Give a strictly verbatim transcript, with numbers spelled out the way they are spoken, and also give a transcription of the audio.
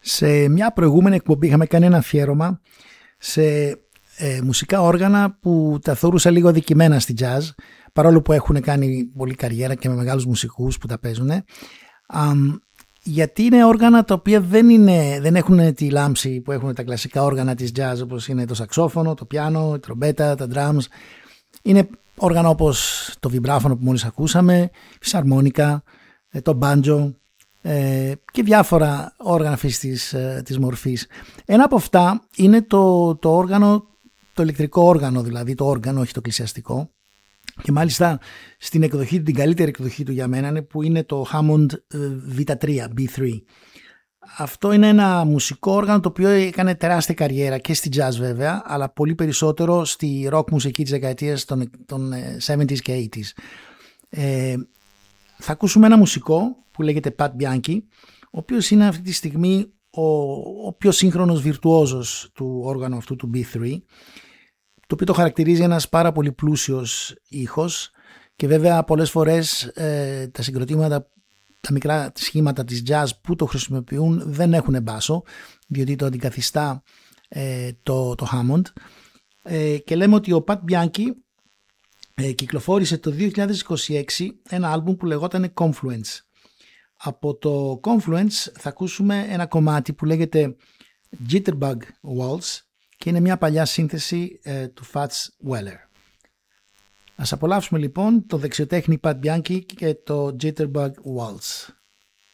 Σε μια προηγούμενη εκπομπή είχαμε κάνει ένα αφιέρωμα σε ε, μουσικά όργανα που τα θεωρούσα λίγο αδικημένα στη jazz, παρόλο που έχουν κάνει πολλή καριέρα και με μεγάλους μουσικούς που τα παίζουν. Γιατί είναι όργανα τα οποία δεν, είναι, δεν έχουν τη λάμψη που έχουν τα κλασικά όργανα της jazz, όπως είναι το σαξόφωνο, το πιάνο, η τρομπέτα, τα drums. Είναι όργανα όπως το βιμπράφωνο που μόλις ακούσαμε, η φυσαρμόνικα, το μπάντζο ε, και διάφορα όργανα αυτής της, της μορφής. Ένα από αυτά είναι το, το όργανο, το ηλεκτρικό όργανο, δηλαδή το όργανο, όχι το εκκλησιαστικό. Και μάλιστα στην εκδοχή, την καλύτερη εκδοχή του για μένα είναι που είναι το Hammond βι τρία, μπι θρι. Αυτό είναι ένα μουσικό όργανο το οποίο έκανε τεράστια καριέρα και στη jazz βέβαια, αλλά πολύ περισσότερο στη rock μουσική της δεκαετίας των, των εβδομήντα και ογδόντα. Ε, θα ακούσουμε ένα μουσικό που λέγεται Pat Bianchi, ο οποίος είναι αυτή τη στιγμή ο, ο πιο σύγχρονος βιρτουόζος του όργανου αυτού του μπι θρι, το οποίο το χαρακτηρίζει ένας πάρα πολύ πλούσιος ήχος και βέβαια πολλές φορές ε, τα συγκροτήματα, τα μικρά σχήματα της jazz που το χρησιμοποιούν δεν έχουν μπάσο, διότι το αντικαθιστά ε, το, το Hammond. Ε, και λέμε ότι ο Pat Bianchi ε, κυκλοφόρησε το δύο χιλιάδες είκοσι έξι ένα άλμπουμ που λεγόταν Confluence. Από το Confluence θα ακούσουμε ένα κομμάτι που λέγεται Jitterbug Waltz και είναι μια παλιά σύνθεση ε, του Fats Weller. Ας απολαύσουμε λοιπόν το δεξιοτέχνη Pat Bianchi και το Jitterbug Waltz.